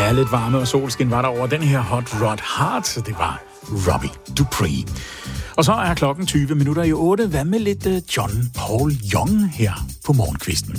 Ja, lidt varme og solskin var der over den her Hot Rod Heart, så det var Robbie Dupree. Og så er klokken 20 minutter i 8. Hvad med lidt John Paul Young her på morgenkvisten?